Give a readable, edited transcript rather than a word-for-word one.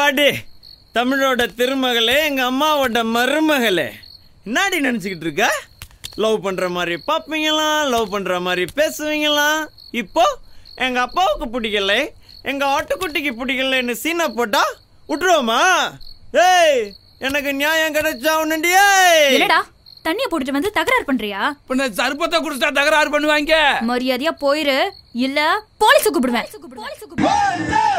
வாடி தமிழோட திருமகளே, எங்க அம்மாவோட மருமகளே. என்னாடி நினைச்சுக்கிட்டு இருக்க? லவ் பண்ற மாதிரி பார்ப்பீங்களாம், லவ் பண்ற மாதிரி பேசுவீங்களாம். இப்போ எங்க அப்பாவுக்கு பிடிக்கல, எங்க ஆட்டுக்குட்டிக்கு பிடிக்கலன்னு சீனா போட்டா விட்டுருவோமா? ஏய், எனக்கு நியாயம் கிடைச்சா உன்னுண்டியே. என்னடா தண்ணிய போட்டுட்டு வந்து தகராறு பண்றியா? பின்ன சர்பத்தை குடிச்சா தகராறு பண்ணுவாங்க. மரியாதையா போயிரு, இல்ல போலீஸ் கூப்பிடுவேன்.